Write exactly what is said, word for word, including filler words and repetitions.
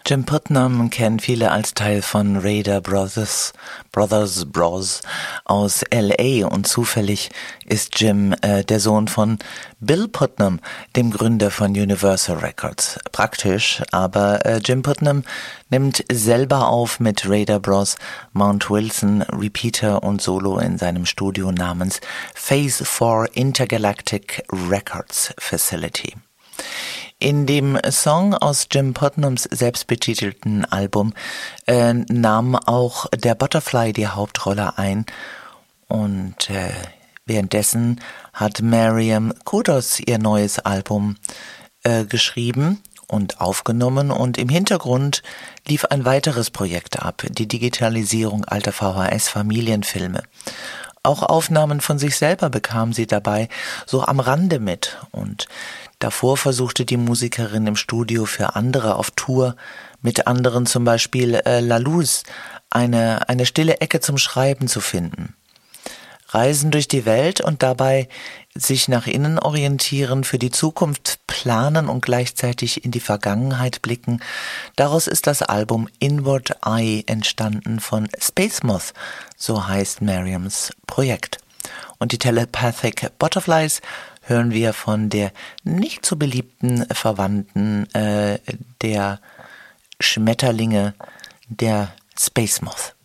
Jim Putnam kennen viele als Teil von Rader Brothers, Brothers Bros aus L A und zufällig ist Jim äh, der Sohn von Bill Putnam, dem Gründer von Universal Records. Praktisch, aber äh, Jim Putnam nimmt selber auf mit Rader Bros, Mount Wilson, Repeater und Solo in seinem Studio namens Phase vier Intergalactic Records Facility. In dem Song aus Jim Putnams selbstbetitelten Album äh, nahm auch der Butterfly die Hauptrolle ein und äh, währenddessen hat Mariam Kudos ihr neues Album äh, geschrieben und aufgenommen und im Hintergrund lief ein weiteres Projekt ab, die Digitalisierung alter V H S-Familienfilme. Auch Aufnahmen von sich selber bekam sie dabei so am Rande mit und davor versuchte die Musikerin im Studio für andere auf Tour, mit anderen zum Beispiel äh, La Luz, eine, eine stille Ecke zum Schreiben zu finden. Reisen durch die Welt und dabei sich nach innen orientieren, für die Zukunft planen und gleichzeitig in die Vergangenheit blicken. Daraus ist das Album Inward Eye entstanden von Space Moth, so heißt Mariams Projekt. Und die Telepathic Butterflies hören wir von der nicht so beliebten Verwandten äh, der Schmetterlinge, der Space Moth.